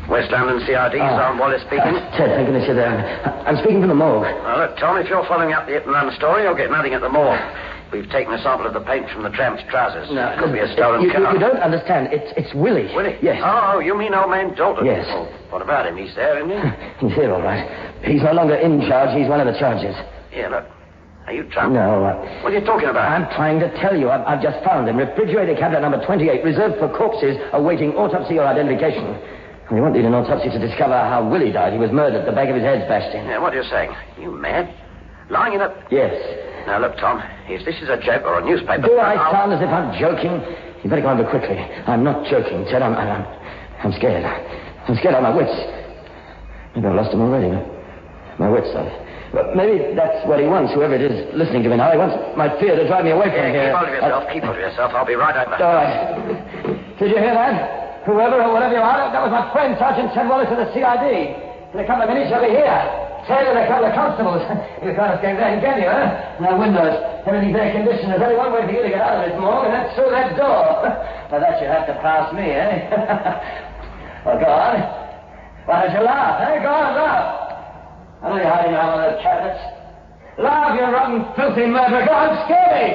West London CID, Sergeant Wallace speaking. Ted, thank goodness you're there. I'm speaking from the morgue. Now, look, Tom, if you're following up the hit and run story, you'll get nothing at the morgue. We've taken a sample of the paint from the tramp's trousers. No, it could be a stolen car. You don't understand. It's Willie. Willie? Yes. Oh, you mean old man Dalton? Yes. Oh, what about him? He's there, isn't he? He's here, all right. He's no longer in charge. He's one of the charges. Here, look. Are you drunk? No. What are you talking about? I'm trying to tell you. I've just found him. Refrigerator cabinet number 28, reserved for corpses awaiting autopsy or identification. We won't need an autopsy to discover how Willie died. He was murdered. The back of his head's bashed in. Yeah, what are you saying? You mad? Lying in a... Yes. Now, look, Tom, if this is a joke or a newspaper... Do I sound as if I'm joking? You better go over quickly. I'm not joking, Ted. I'm scared. I'm scared out of my wits. Maybe I've lost him already. My wits, though. But maybe that's what he wants, whoever it is listening to me now. He wants my fear to drive me away from here. Keep hold of yourself. I'll be right over. All right. Did you hear that? Whoever or whatever you are, that was my friend, Sergeant Ted Wallace of the CID. In a couple of minutes, he'll be here. Ted and a couple of constables. You can't escape that, can you, huh? No windows. Everything's air conditioned. There's only one way for you to get out of this morgue, and that's through that door. Now, that you have to pass me, eh? Well, go on. Why don't you laugh, eh? Go on, laugh. I know you're hiding behind one of those cabinets. Laugh, you rotten, filthy murderer. Go on, scare me.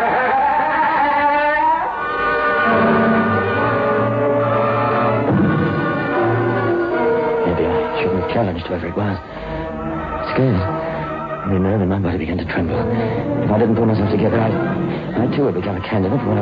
Maybe I shouldn't have challenged whoever it was. Scared. Every nerve in my body began to tremble. If I didn't pull myself together, I too would become a candidate for one of